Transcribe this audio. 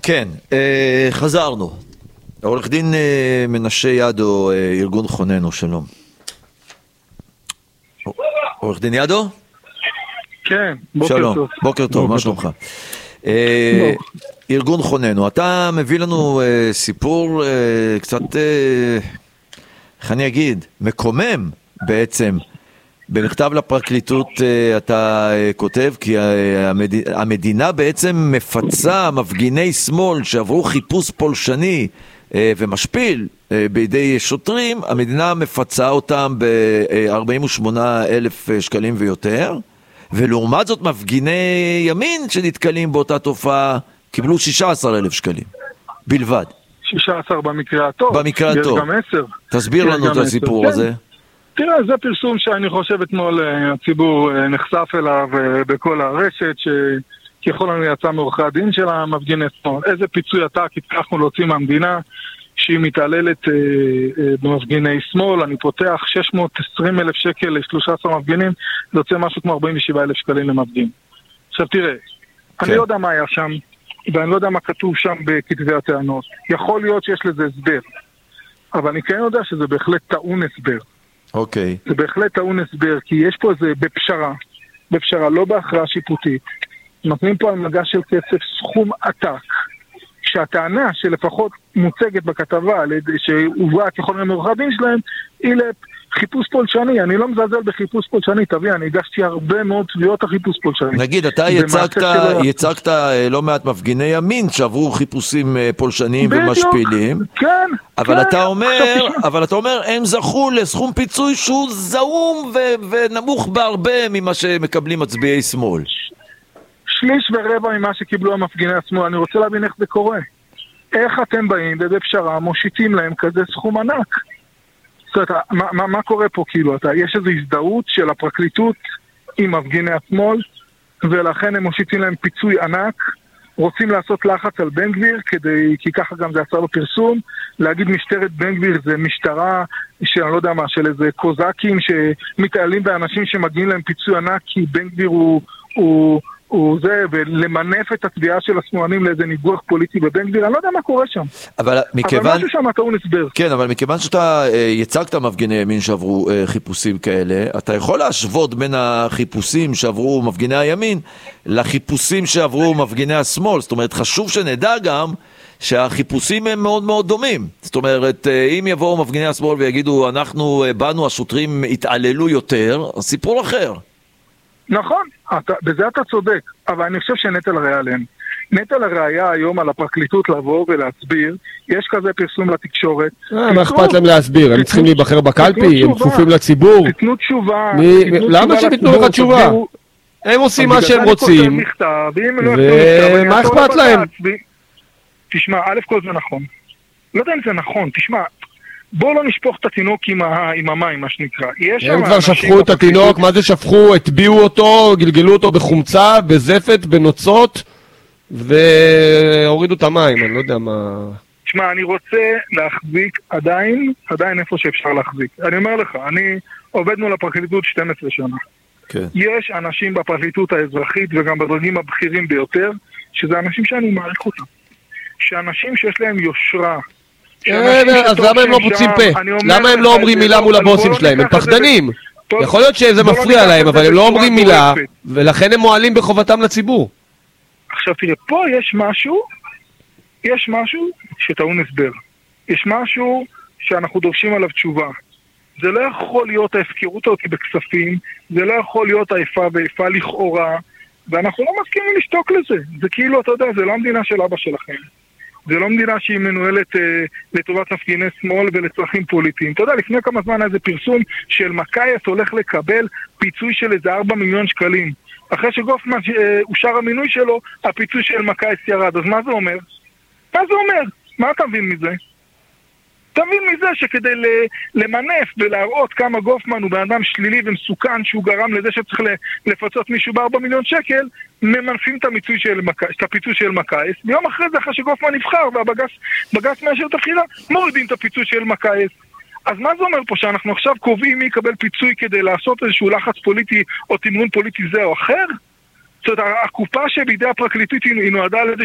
כן, חזרנו. עורך דין מנשה ידו, ארגון חוננו, שלום. עורך דין ידו? כן, בוקר שלום, טוב. בוקר טוב, מה שלומך? ארגון חוננו, אתה מביא לנו סיפור קצת, איך אני אגיד, מקומם בעצם. במכתב לפרקליטות אתה כותב כי המדינה בעצם מפצה מפגיני שמאל שעברו חיפוש פולשני ומשפיל בידי שוטרים, המדינה מפצה אותם ב-48,000 שקלים ויותר, ולעומת זאת מפגיני ימין שנתקלים באותה תופעה קיבלו 16,000 שקלים בלבד. 16 במקרה הטוב. במקרה הטוב. יש גם 10. תסביר לנו את הסיפור הזה. תראה, זה פרסום שאני חושב אתמול הציבור נחשף אליו בכל הרשת, שככל לנו יצא מעורכי הדין של המפגיני שמאל. איזה פיצוי עתק הצלחנו להוציא מהמדינה שהיא מתעללת במפגיני שמאל. אני פותח 620,000 שקל ל-13 מפגינים, זה יוצא משהו כמו 47,000 שקלים למפגין. עכשיו תראה, אני לא יודע מה היה שם, ואני לא יודע מה כתוב שם בכתבי הטענות. יכול להיות שיש לזה הסבר, אבל אני כן יודע שזה בהחלט טעון הסבר. אוקיי. זה בהחלט טעון הסבר, כי יש פה איזה בפשרה, לא בהכרעה שיפוטית. נותנים פה על מגש של כסף סכום עתק, שהטענה שלפחות מוצגת בכתבה, שהובאה ככל מיני מעורכי הדין שלהם, היא לחיפוש פולשני. אני לא מזלזל בחיפוש פולשני, תביא, אני הגשתי הרבה מאוד תביעות החיפוש פולשני. נגיד, אתה יצגת לא מעט מפגיני ימין שעברו חיפושים פולשניים ומשפילים. כן. אבל אתה אומר, הם זכו לסכום פיצוי שהוא זעום ונמוך בהרבה ממה שמקבלים מצביעי שמאל. שליש ורבע ממה שקיבלו המפגיני השמאל. אני רוצה להבין איך זה קורה. איך אתם באים ובפשרה מושיטים להם כזה סכום ענק? זאת אומרת, מה קורה פה כאילו? יש איזו הזדהות של הפרקליטות עם מפגיני השמאל, ולכן הם מושיטים להם פיצוי ענק, רוצים לעשות לחץ על בן גביר, כי ככה גם זה עשה לו פרסום, להגיד משטרת בן גביר זה משטרה שאני לא יודע מה, של איזה קוזקים שמתעלים באנשים שמגיעים להם פיצוי ענק, כי בן גביר הוא זה, ולמנף את התביעה של השמאלנים לאיזה ניגוח פוליטי בבן גביר, אני לא יודע מה קורה שם. אבל משהו שם טעון הסבר. כן, אבל מכיוון שאתה יצגת מפגיני ימין שעברו חיפושים כאלה, אתה יכול להשוות בין החיפושים שעברו מפגיני הימין לחיפושים שעברו מפגיני השמאל. זאת אומרת, חשוב שנדע גם שהחיפושים הם מאוד מאוד דומים. זאת אומרת, אם יבואו מפגיני השמאל ויגידו, אנחנו באנו, השוטרים התעללו יותר, סיפור אחר. נכון, בזה אתה צודק, אבל אני חושב שנטל הראיה עליהם. נטל הראיה היום על הפרקליטות לבוא ולהסביר, יש כזה פרסום לתקשורת. מה אכפת להם להסביר? הם צריכים להיבחר בקלפי, הם כפופים לציבור. תתנו תשובה. למה שתתנו לך תשובה? הם עושים מה שהם רוצים, ומה אכפת להם? תשמע, א' כל זה נכון. לא יודע אם זה נכון, תשמע. בואו לא נשפוך את התינוק עם המים, מה שנקרא. הם כבר שפכו את התינוק, מה זה שפכו? הטביעו אותו, גלגלו אותו בחומצה, בזפת, בנוצות, והורידו את המים, אני לא יודע מה... תשמע, אני רוצה להחזיק עדיין איפה שאפשר להחזיק. אני אומר לך, אני עובד מול הפרקליטות 12 שנה. כן. יש אנשים בפרקליטות האזרחית וגם בדרגים הבכירים ביותר, שזה אנשים שאני מעריך אותם. שאנשים שיש להם יושרה, אז למה הם לא פוצים פה? למה הם לא אומרים מילה מול הבוסים שלהם? הם פחדנים. יכול להיות שזה מפריע להם, אבל הם לא אומרים מילה, ולכן הם מועלים בחובתם לציבור. עכשיו תראה, פה יש משהו שטעון הסבר. יש משהו שאנחנו דורשים עליו תשובה. זה לא יכול להיות ההפקרות אותי בכספים, זה לא יכול להיות האיפה ואיפה לכאורה, ואנחנו לא מסכימים לשתוק לזה. זה כאילו, אתה יודע, זה לא המדינה של אבא שלכם. זה לא מדינה שהיא מנוהלת לטובת מפגיני שמאל ולצרכים פוליטיים. אתה יודע, לפני כמה זמן היה איזה פרסום של מקייס הולך לקבל פיצוי של איזה 4 מיליון שקלים. אחרי שגופמן אושר המינוי שלו, הפיצוי של מקייס ירד. אז מה זה אומר? מה אתה מבין מזה? תבין מזה שכדי למנף ולהראות כמה גופמן הוא באדם שלילי ומסוכן שהוא גרם לזה שצריך לפצות מישהו ב4 מיליון שקל, ממנפים את הפיצוי של מקייס. ביום אחרי זה, אחרי שגופמן נבחר והבג"ץ מאשר את הבחירה, מורידים את הפיצוי של מקייס. אז מה זה אומר פה? שאנחנו עכשיו קובעים מי יקבל פיצוי כדי לעשות איזשהו לחץ פוליטי או תמרון פוליטי זה או אחר? זאת אומרת, הקופה שבידי הפרקליטות היא נועדה לזה